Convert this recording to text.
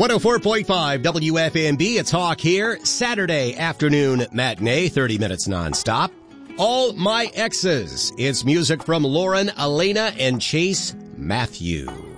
104.5 WFNB. It's Hawk here. Saturday afternoon matinee, 30 minutes nonstop. All My Exes. It's music from Lauren, Elena, and Chase Matthews.